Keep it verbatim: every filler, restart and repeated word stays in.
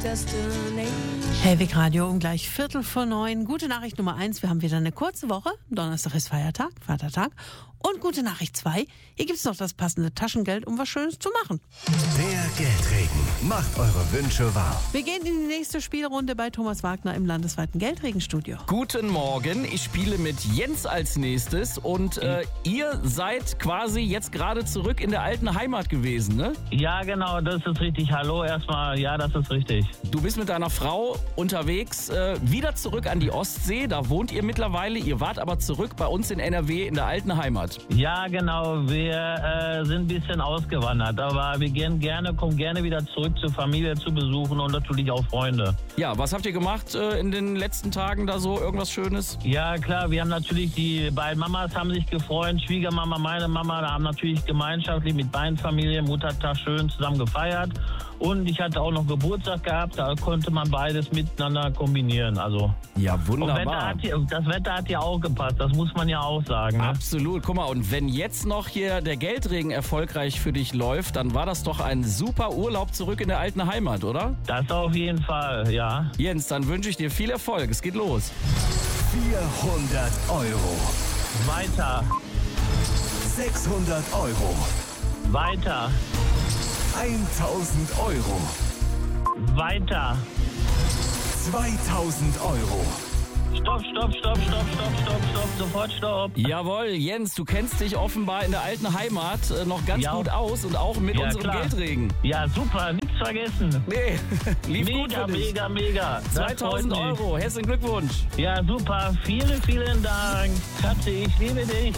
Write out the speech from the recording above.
Hellwig Radio um gleich Viertel vor neun. Gute Nachricht Nummer eins, wir haben wieder eine kurze Woche. Donnerstag ist Feiertag, Vatertag. Und gute Nachricht zwei, hier gibt's noch das passende Taschengeld, um was Schönes zu machen. Der Geldregen macht eure Wünsche wahr. Wir gehen in die nächste Spielrunde bei Thomas Wagner im landesweiten Geldregenstudio. Guten Morgen, ich spiele mit Jens als nächstes und äh, ihr seid quasi jetzt gerade zurück in der alten Heimat gewesen, ne? Ja, genau, das ist richtig. Hallo erstmal, ja, das ist richtig. Du bist mit deiner Frau unterwegs, äh, wieder zurück an die Ostsee, da wohnt ihr mittlerweile, ihr wart aber zurück bei uns in N R W in der alten Heimat. Ja, genau, wir äh, sind ein bisschen ausgewandert, aber wir gehen gerne, kommen gerne wieder zurück zur Familie zu besuchen und natürlich auch Freunde. Ja, was habt ihr gemacht äh, in den letzten Tagen da so, irgendwas Schönes? Ja, klar, wir haben natürlich, die beiden Mamas haben sich gefreut, Schwiegermama, meine Mama, da haben natürlich gemeinschaftlich mit beiden Familien Muttertag schön zusammen gefeiert. Und ich hatte auch noch Geburtstag gehabt, da konnte man beides miteinander kombinieren. Also ja, wunderbar. Und Wetter hat hier, das Wetter hat ja auch gepasst, das muss man ja auch sagen. Ne? Absolut, guck mal, und wenn jetzt noch hier der Geldregen erfolgreich für dich läuft, dann war das doch ein super Urlaub zurück in der alten Heimat, oder? Das auf jeden Fall, ja. Jens, dann wünsche ich dir viel Erfolg, es geht los. vierhundert Euro. Weiter. sechshundert Euro. Weiter. eintausend Euro. Weiter. zweitausend Euro. Stopp, stopp, stopp, stopp, stopp, stopp, stopp, sofort stopp. Jawohl, Jens, du kennst dich offenbar in der alten Heimat äh, noch ganz Ja. gut aus und auch mit Ja, unserem klar. Geldregen. Ja, super, nichts vergessen. Nee, lief gut Mega, für dich. mega, mega. Das zweitausend freut mich. Euro, herzlichen Glückwunsch. Ja, super, vielen, vielen Dank. Schatzi, ich liebe dich.